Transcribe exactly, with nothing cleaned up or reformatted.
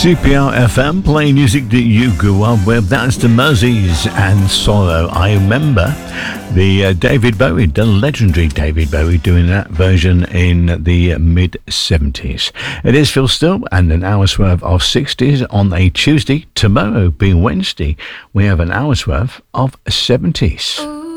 C P R F M, playing music that you grew up with. That's the Muzzies and Sorrow. I remember the uh, David Bowie, the legendary David Bowie, doing that version in the mid seventies. It is Phil Still and an hour's worth of sixties on a Tuesday. Tomorrow being Wednesday, we have an hour's worth of seventies. Ooh.